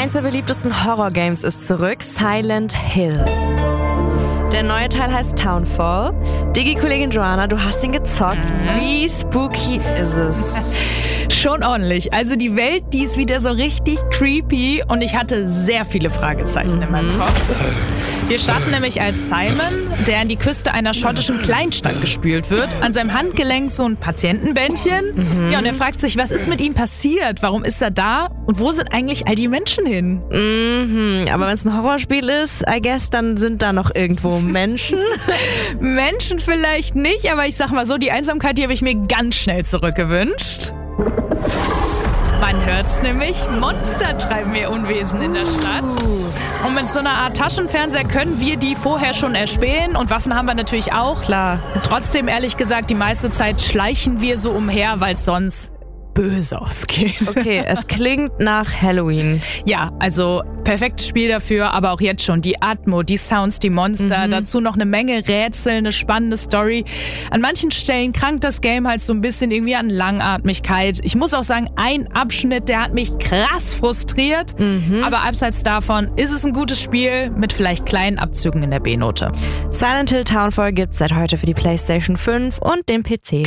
Eins der beliebtesten Horror-Games ist zurück, Silent Hill. Der neue Teil heißt Townfall. Digi-Kollegin Joanna, du hast ihn gezockt. Wie spooky ist es? Schon ordentlich. Also die Welt, die ist wieder so richtig creepy und ich hatte sehr viele Fragezeichen in meinem Kopf. Wir starten nämlich als Simon, der in die Küste einer schottischen Kleinstadt gespült wird. An seinem Handgelenk so ein Patientenbändchen. Ja, und er fragt sich, was ist mit ihm passiert? Warum ist er da? Und wo sind eigentlich all die Menschen hin? Aber wenn es ein Horrorspiel ist, I guess, dann sind da noch irgendwo Menschen. Menschen vielleicht nicht, aber ich sag mal so, die Einsamkeit, die habe ich mir ganz schnell zurückgewünscht. Man hört's nämlich, Monster treiben ihr Unwesen in der Stadt. Und mit so einer Art Taschenfernseher können wir die vorher schon erspähen und Waffen haben wir natürlich auch. Klar. Trotzdem, ehrlich gesagt, die meiste Zeit schleichen wir so umher, weil es sonst böse ausgeht. Okay, es klingt nach Halloween. Ja, also perfektes Spiel dafür, aber auch jetzt schon die Atmo, die Sounds, die Monster, dazu noch eine Menge Rätsel, eine spannende Story. An manchen Stellen krankt das Game halt so ein bisschen irgendwie an Langatmigkeit. Ich muss auch sagen, ein Abschnitt, der hat mich krass frustriert, aber abseits davon ist es ein gutes Spiel mit vielleicht kleinen Abzügen in der B-Note. Silent Hill Townfall gibt's seit heute für die PlayStation 5 und den PC.